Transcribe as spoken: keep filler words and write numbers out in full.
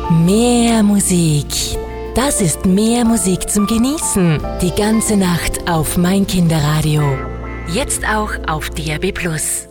Mehr Musik. Das ist mehr Musik zum Genießen. Die ganze Nacht auf Mein Kinderradio. Jetzt auch auf D A B plus.